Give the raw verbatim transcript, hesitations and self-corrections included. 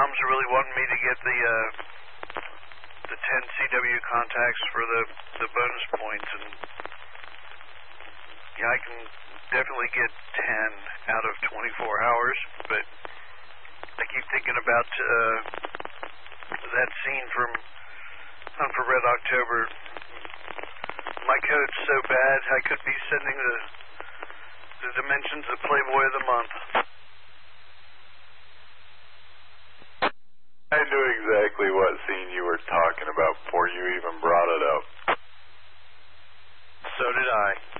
Tom's really wanting me to get the uh, the ten C W contacts for the the bonus points, and yeah, I can definitely get ten out of twenty-four hours, but I keep thinking about uh, that scene from Hunt for Red October. My code's so bad, I could be sending the the dimensions of Playboy of the Month. I knew exactly what scene you were talking about before you even brought it up. So did I.